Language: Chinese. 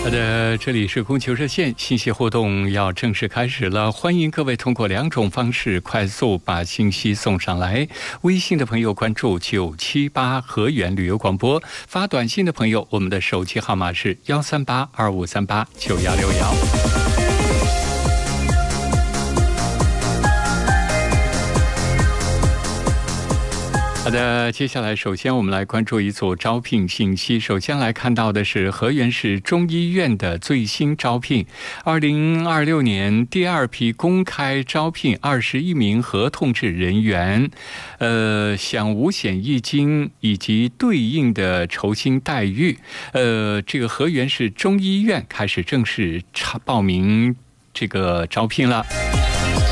好的，这里是供求热线，信息互动要正式开始了，欢迎各位通过2种方式快速把信息送上来。微信的朋友关注978河源旅游广播，发短信的朋友，我们的手机号码是13825389161。好的，接下来首先我们来关注一组招聘信息。首先来看到的是河源市中医院的最新招聘，2026年第2批公开招聘21名合同制人员，享五险一金以及对应的酬薪待遇。这个河源市中医院开始正式报名这个招聘了。